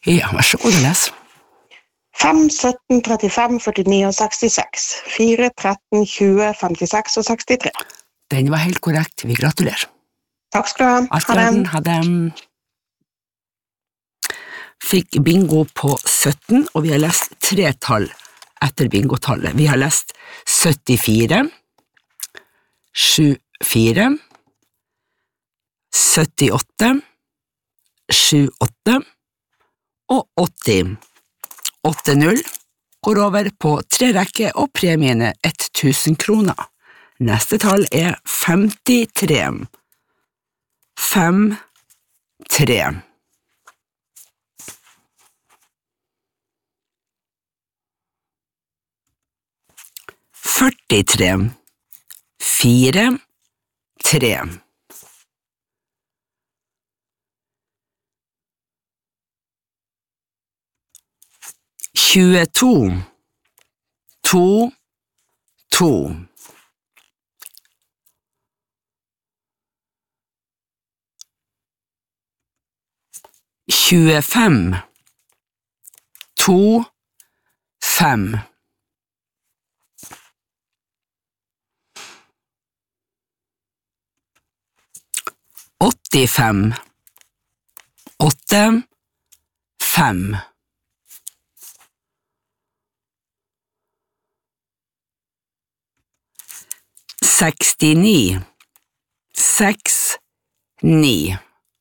Ja, vær så god å lese. 5, 17, 35, 49 og 66. 4, 13, 20, 56 og 63. Den var helt korrekt. Vi gratulerer. Takk skal du ha. Alt i orden. Ha det. Fikk bingo på 17, og vi har lest 3 tall etter bingotallet. Vi har lest 74, 74, 78, 78 og 80. 8-0 går over på 3 rekker, og premiene 1000 kroner. Neste tall er 53. 5-3. 43. 4-3. 22. 2-2. 25. 2-5. 85. 8-5. 69. 6-9.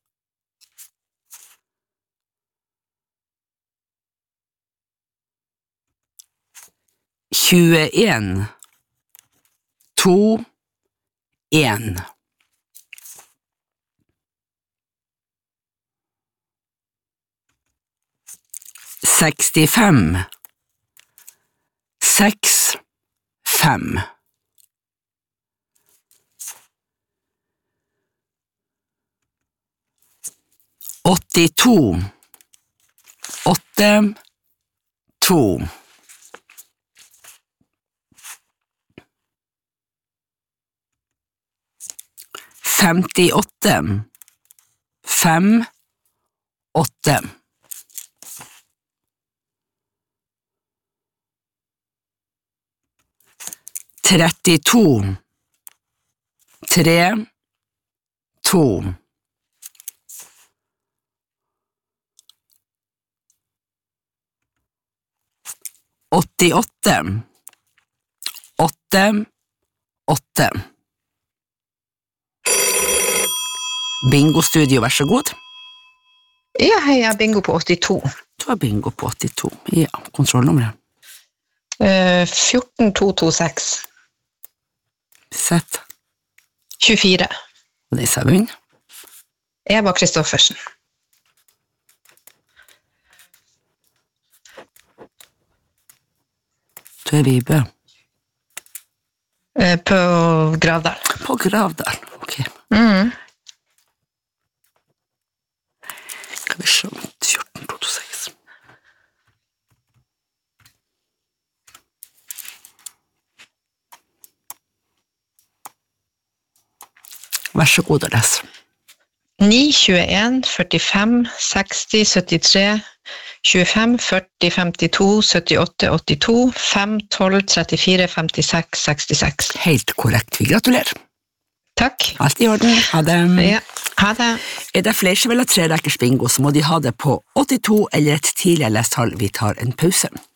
21. 2-1. 65. 6-5. 82. 8-2. 58. 5-8. 32. 3-2. 88. 8-8. Bingo-studio, vær så god. Ja, hei, jeg har bingo på 82. Du har bingo på 82. Ja, kontrollnummeret. 14-226. Sett. 24. Og det er Savun. Eva Kristoffersen. Du er Vibe. På Gravdal. På Gravdal, ok. Skal vi se, 14-226. Vær så god å lese. 9, 21, 45, 60, 73, 25, 40, 52, 78, 82, 5, 12, 34, 56, 66. Helt korrekt, vi gratulerer. Takk. Alt i orden, ha det. Ja, ha det. Er det flere som vil ha 3 rekkers bingo, så må de ha det på 82 eller et tidligere lesttall. Vi tar en pause.